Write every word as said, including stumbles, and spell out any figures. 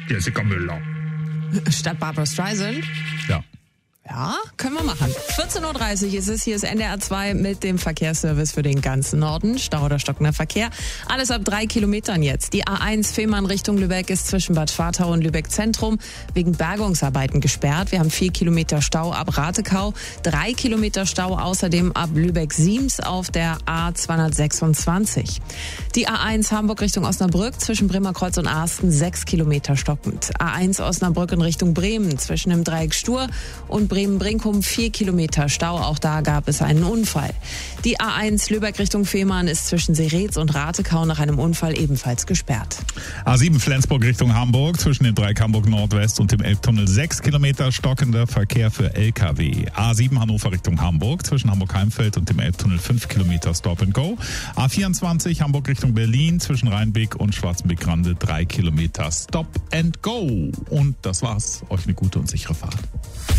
Jessica Müller. Statt Barbra Streisand? Ja. Ja, können wir machen. vierzehn Uhr dreißig ist es, hier ist N D R zwei mit dem Verkehrsservice für den ganzen Norden. Stau oder stockender Verkehr. Alles ab drei Kilometern jetzt. Die A eins Fehmarn Richtung Lübeck ist zwischen Bad Schwartau und Lübeck Zentrum wegen Bergungsarbeiten gesperrt. Wir haben vier Kilometer Stau ab Ratekau, drei Kilometer Stau außerdem ab Lübeck-Siems auf der A zweihundertsechsundzwanzig. Die A eins Hamburg Richtung Osnabrück zwischen Bremerkreuz und Arsten sechs Kilometer stockend. A eins Osnabrück in Richtung Bremen zwischen dem Dreieck Stur und Bremen-Brinkum vier Kilometer Stau. Auch da gab es einen Unfall. Die A eins Lübeck Richtung Fehmarn ist zwischen Seretz und Ratekau nach einem Unfall ebenfalls gesperrt. A sieben Flensburg Richtung Hamburg zwischen dem Dreieck Hamburg Nordwest und dem Elbtunnel sechs Kilometer stockender Verkehr für L K W. A sieben Hannover Richtung Hamburg zwischen Hamburg-Heimfeld und dem Elbtunnel fünf Kilometer Stop and Go. A vierundzwanzig Hamburg Richtung Berlin zwischen Rheinbeck und Schwarzenbeck-Grande drei Kilometer Stop and Go. Und das war's. Euch eine gute und sichere Fahrt.